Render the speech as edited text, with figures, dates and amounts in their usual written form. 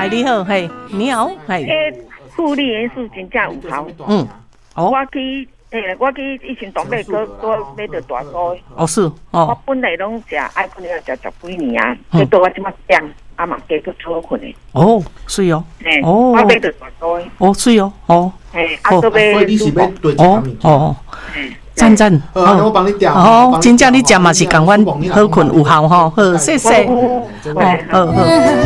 来你好，嘿，你好，嘿。 护理元素真正有效。我去以前东北哥买到大锅。 哦是哦。我本来拢食，爱本来食10几年啊，这到我即马点，嘛加去做困的。 哦，是哦。 我买到大锅。 哦，是哦，哦。 所以你是要对这方面。 哦。赞赞， 我帮你调。 哦，真正你食嘛是共阮好困有效吼，好，谢谢。好。